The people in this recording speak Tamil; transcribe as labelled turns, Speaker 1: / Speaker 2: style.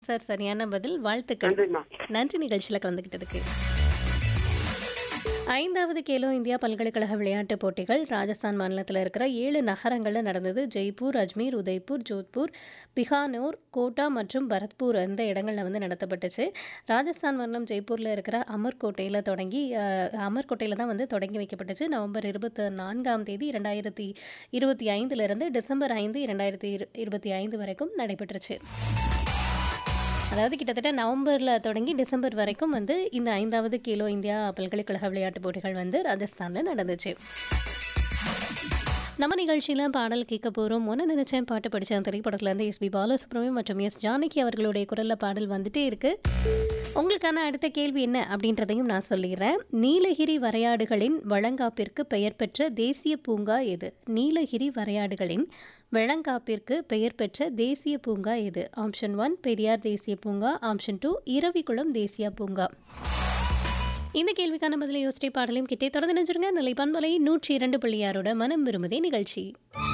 Speaker 1: சார் சரியான பதில். வாழ்த்துக்கள்.
Speaker 2: நன்றிம்மா.
Speaker 1: நன்றி நிகழ்ச்சியில் கலந்துக்கிட்டதுக்கு. 5வது கேலோ இந்தியா பல்கலைக்கழக விளையாட்டுப் போட்டிகள் ராஜஸ்தான் மாநிலத்தில் இருக்கிற 7 நகரங்களில் நடந்தது. ஜெய்ப்பூர், அஜ்மீர், உதய்பூர், ஜோத்பூர், பிகானூர், கோட்டா மற்றும் பரத்பூர் இந்த இடங்களில் வந்து நடத்தப்பட்டுச்சு. ராஜஸ்தான் மாநிலம் ஜெய்ப்பூரில் இருக்கிற அமர்கோட்டையில் அமர்கோட்டையில் தான் வந்து தொடங்கி வைக்கப்பட்டுச்சு. நவம்பர் 24ஆம் தேதி 2025 டிசம்பர் 5, 2025 வரைக்கும் நடைபெற்றுச்சு. அதாவது கிட்டத்தட்ட நவம்பரில் தொடங்கி டிசம்பர் வரைக்கும் வந்து இந்த 5வது கேலோ இந்தியா பல்கலைக்கழக விளையாட்டுப் போட்டிகள் வந்து ராஜஸ்தானில் நடந்துச்சு. நம்ம நிகழ்ச்சியில் பாடல் கேட்க போகிறோம். ஒன்று நினைச்சேன் பாட்டு படித்தேன் திரைப்படத்துலேருந்து எஸ்பி பாலசுப்ரமணியம் மற்றும் எஸ் ஜானகி அவர்களுடைய குரலில் பாடல் வந்துட்டே இருக்கு. உங்களுக்கான அடுத்த கேள்வி என்ன அப்படின்றதையும் நான் சொல்லிடுறேன். நீலகிரி வரையாடுகளின் வளங்காப்பிற்கு பெயர் பெற்ற தேசிய பூங்கா எது? நீலகிரி வரையாடுகளின் வளங்காப்பிற்கு பெயர் பெற்ற தேசிய பூங்கா எது? ஆப்ஷன் 1 பெரியார் தேசிய பூங்கா, ஆப்ஷன் 2 இரவிக்குளம் தேசிய பூங்கா. இந்த கேள்விக்கான பதிலை யோசிச்சை பாடலையும் கிட்டே தொடர்ந்து நினைச்சிருங்க. நிலை பண்பலை 102.6 மனம் விரும்புதே நிகழ்ச்சி.